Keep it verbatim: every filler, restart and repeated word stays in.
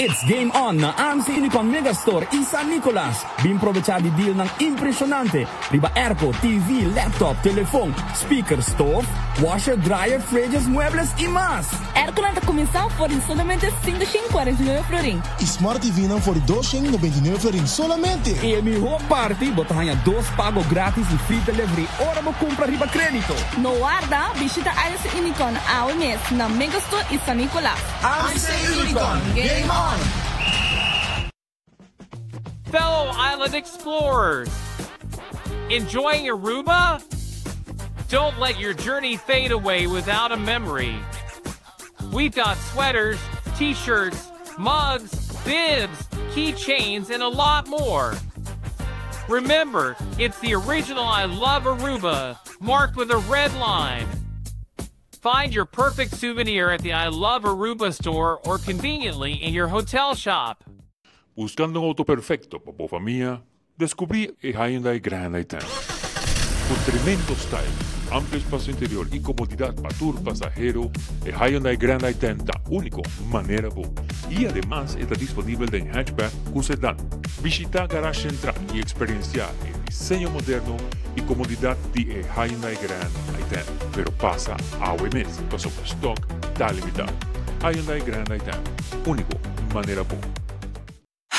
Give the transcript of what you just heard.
It's game on na ang sa Unicon Megastore San Nicolas. Bimprovecha di deal ng impresionante. Riba airco, T V, laptop, telefone, speaker, stove, washer, dryer, fridges, muebles y más. Airco na comenzão por solamente ciento cuarenta y nueve florin. Y Smart T V na por doscientos noventa y nueve florin solamente. E mi whole party, botahanha dos pago grátis e free delivery. Ora mo compra riba crédito. No guarda, visita a esse Unicon ao mês na Megastore San Nicolas. I say Unicon, game on! Fellow island explorers, enjoying Aruba? Don't let your journey fade away without a memory. We've got sweaters, t-shirts, mugs, bibs, keychains, and a lot more. Remember, it's the original I Love Aruba, marked with a red line. Find your perfect souvenir at the I Love Aruba store or conveniently in your hotel shop. Buscando un auto perfecto para tu familia, descubrí el Hyundai Grand i ten. Con tremendo style, amplio espacio interior y comodidad para tu pasajero, el Hyundai Grand i ten da único manera boa. Y además está disponible en hatchback con sedán. Visita Garage Central y experienciar el diseño moderno y comodidad de Hyundai Grand i ten. Pero pasa a O M S, pues el stock está limitado. Hyundai Grand i ten, único manera boa.